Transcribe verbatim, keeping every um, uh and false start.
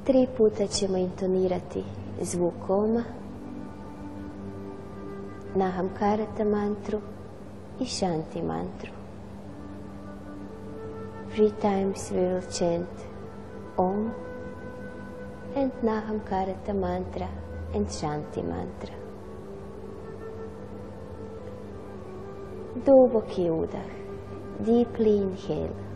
Tri puta ćemo intonirati zvuk Oma, Nahamkarata mantru i Shanti mantru. Three times we will chant Om and Nahamkarata mantra and Shanti mantra. Duboki udah. Deeply inhale.